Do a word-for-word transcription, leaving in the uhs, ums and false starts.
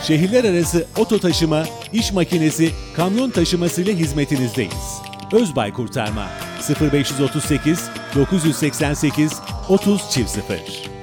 Şehirler arası oto taşıma, iş makinesi, kamyon taşıması ile hizmetinizdeyiz. Özbay Kurtarma sıfır beş otuz sekiz dokuz seksen sekiz otuz sıfır sıfır